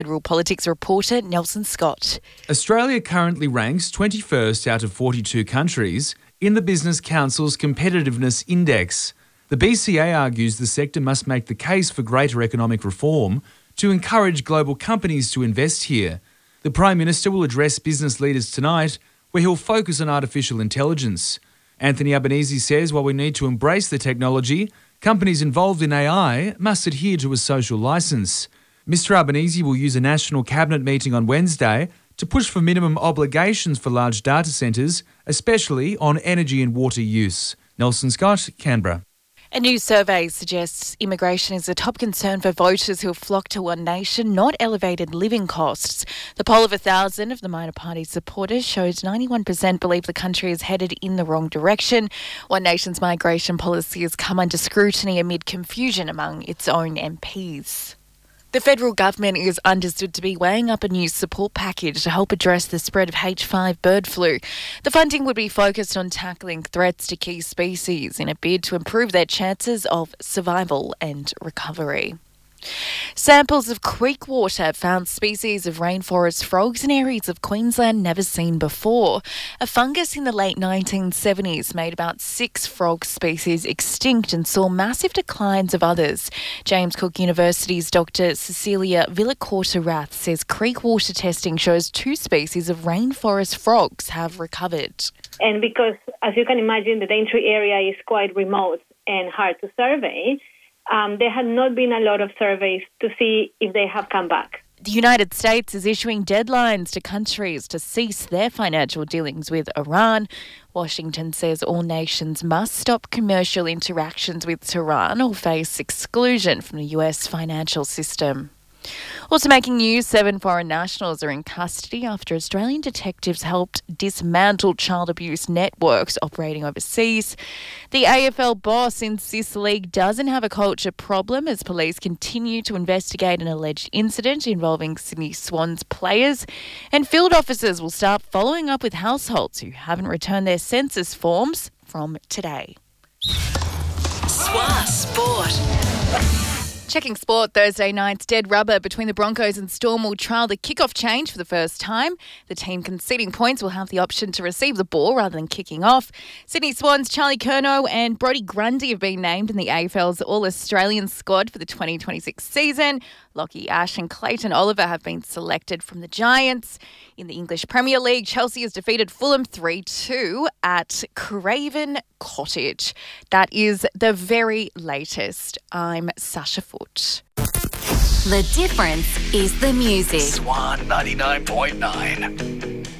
Federal Politics reporter Nelson Scott. Australia currently ranks 21st out of 42 countries in the Business Council's Competitiveness Index. The BCA argues the sector must make the case for greater economic reform to encourage global companies to invest here. The Prime Minister will address business leaders tonight, where he'll focus on artificial intelligence. Anthony Albanese says while we need to embrace the technology, companies involved in AI must adhere to a social licence. Mr Albanese will use a National Cabinet meeting on Wednesday to push for minimum obligations for large data centres, especially on energy and water use. Nelson Scott, Canberra. A new survey suggests immigration is a top concern for voters who flock to One Nation, not elevated living costs. The poll of 1,000 of the minor party supporters shows 91% believe the country is headed in the wrong direction. One Nation's migration policy has come under scrutiny amid confusion among its own MPs. The federal government is understood to be weighing up a new support package to help address the spread of H5 bird flu. The funding would be focused on tackling threats to key species in a bid to improve their chances of survival and recovery. Samples of creek water found species of rainforest frogs in areas of Queensland never seen before. A fungus in the late 1970s made about 6 frog species extinct and saw massive declines of others. James Cook University's Dr. Cecilia Villacorta-Rath says creek water testing shows 2 species of rainforest frogs have recovered. And because, as you can imagine, the entry area is quite remote and hard to survey, there had not been a lot of surveys to see if they have come back. The United States is issuing deadlines to countries to cease their financial dealings with Iran. Washington says all nations must stop commercial interactions with Tehran or face exclusion from the US financial system. Also making news, 7 foreign nationals are in custody after Australian detectives helped dismantle child abuse networks operating overseas. The AFL boss insists the league doesn't have a culture problem as police continue to investigate an alleged incident involving Sydney Swans players, and field officers will start following up with households who haven't returned their census forms from today. SWA Sport. Checking sport, Thursday night's dead rubber between the Broncos and Storm will trial the kickoff change for the first time. The team conceding points will have the option to receive the ball rather than kicking off. Sydney Swans' Charlie Curnow and Brodie Grundy have been named in the AFL's All-Australian squad for the 2026 season. Lockie Ash and Clayton Oliver have been selected from the Giants. In the English Premier League, Chelsea has defeated Fulham 3-2 at Craven Cottage. That is the very latest. I'm Sasha Foote. The difference is the music. SWA 99.9.